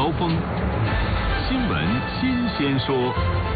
高峰，新闻新鲜说。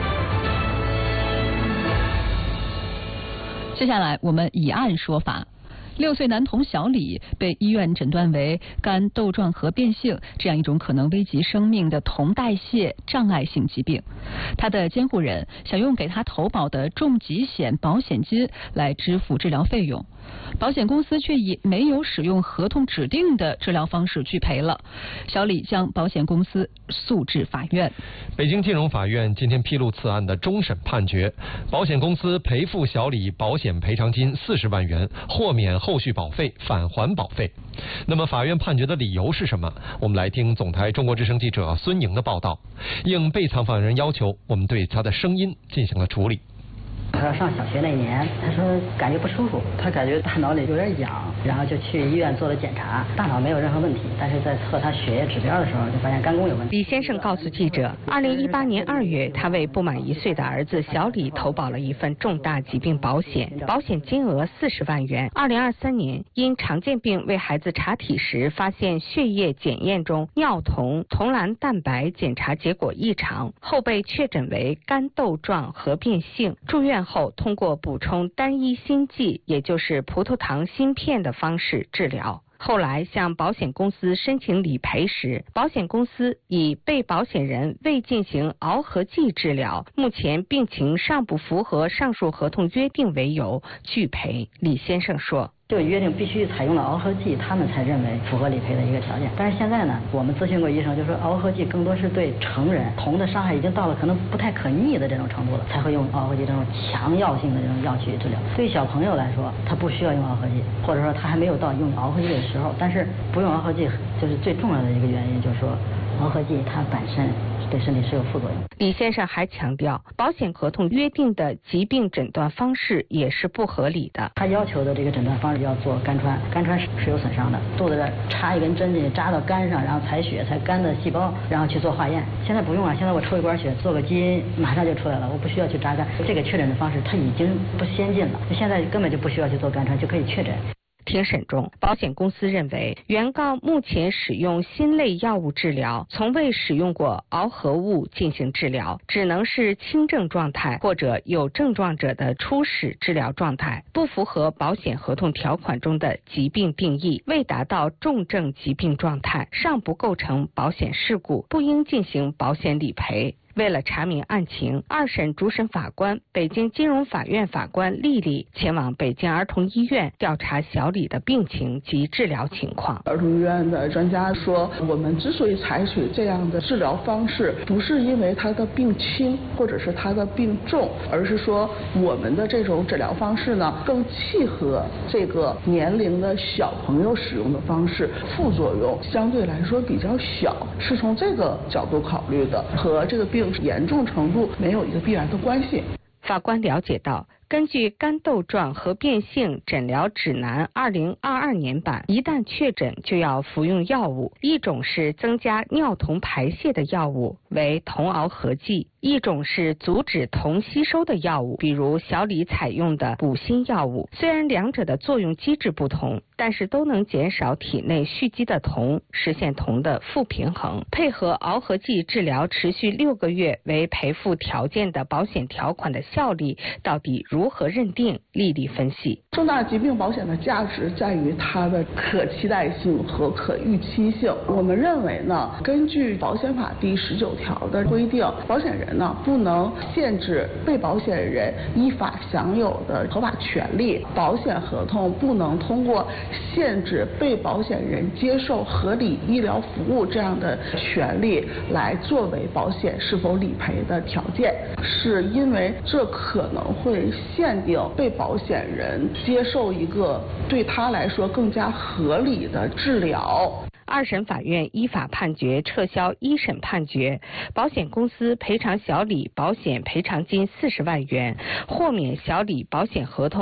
接下来我们以案说法。6岁男童小李被医院诊断为肝窦状核变性这样一种可能危及生命的酮代谢障碍性疾病。他的监护人想用给他投保的重疾险保险金来支付治疗费用，保险公司却以没有使用合同指定的治疗方式拒赔了。小李将保险公司诉至法院。 北京金融法院今天披露此案的终审判决，保险公司赔付小李保险赔偿金40万元，豁免后续保费，返还保费。那么法院判决的理由是什么？我们来听总台中国之声记者孙莹的报道。应被采访人要求，我们对他的声音进行了处理。 他上小学那年，他说感觉不舒服，他感觉大脑里有点痒，然后就去医院做了检查，大脑没有任何问题，但是在测他血液指标的时候，就发现肝功有问题。 李先生告诉记者，2018年2月，他为不满1岁的儿子小李投保了一份重大疾病保险，保险金额40万元。2023年，因常见病为孩子查体时，发现血液检验中尿酮蓝蛋白检查结果异常，后被确诊为肝窦状核变性，住院后通过补充单一锌剂，也就是葡萄糖锌片的方式治疗。后来向保险公司申请理赔时，保险公司以被保险人未进行螯合剂治疗，目前病情尚不符合上述合同约定为由拒赔。李先生说， 这个约定必须采用了螯合剂，他们才认为符合理赔的一个条件。但是现在呢，我们咨询过医生，就说螯合剂更多是对成人，酮的伤害已经到了可能不太可逆的这种程度了，才会用螯合剂这种强药性的这种药去治疗。对于小朋友来说，他不需要用螯合剂，或者说他还没有到用螯合剂的时候。但是不用螯合剂，就是最重要的一个原因，就是说螯合剂它本身对身体是有副作用。 李先生还强调，保险合同约定的疾病诊断方式也是不合理的。 他要求的这个诊断方式要做肝穿，肝穿是有损伤的，肚子这插一根针进去扎到肝上，然后采血采肝的细胞，然后去做化验。现在不用啊，现在我抽一管血做个基因马上就出来了，我不需要去扎肝。这个确诊的方式它已经不先进了，现在根本就不需要去做肝穿就可以确诊。 庭审中，保险公司认为，原告目前使用锌类药物治疗，从未使用过螯合物进行治疗，只能是轻症状态或者有症状者的初始治疗状态，不符合保险合同条款中的疾病定义，未达到重症疾病状态，尚不构成保险事故，不应进行保险理赔。为了查明案情，2审主审法官、北京金融法院法官丽丽前往北京儿童医院调查小李的病情及治疗情况。 儿童医院的专家说，我们之所以采取这样的治疗方式，不是因为他的病轻或者是他的病重，而是说我们的这种治疗方式呢，更契合这个年龄的小朋友使用的方式，副作用相对来说比较小，是从这个角度考虑的，和这个病严重程度没有一个必然的关系。 法官了解到，根据肝窦状核变性诊疗指南2022年版，一旦确诊就要服用药物，一种是增加尿酮排泄的药物，为酮螯合剂；一种是阻止酮吸收的药物，比如小李采用的补锌药物。虽然两者的作用机制不同，但是都能减少体内蓄积的酮，实现酮的负平衡。配合螯合剂治疗持续6个月为赔付条件的保险条款的效力到底如何认定？丽丽分析， 重大疾病保险的价值在于它的可期待性和可预期性。我们认为呢，根据保险法第19条的规定，保险人呢不能限制被保险人依法享有的合法权利，保险合同不能通过限制被保险人接受合理医疗服务这样的权利来作为保险是否理赔的条件，是因为这可能会限定被保险人接受一个对他来说更加合理的治疗。 2审法院依法判决撤销1审判决，保险公司赔偿小李保险赔偿金40万元，豁免小李保险合同